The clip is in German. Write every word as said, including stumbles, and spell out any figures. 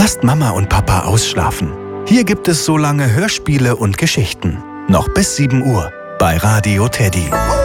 Lasst Mama und Papa ausschlafen. Hier gibt es so lange Hörspiele und Geschichten. Noch bis sieben Uhr bei Radio Teddy.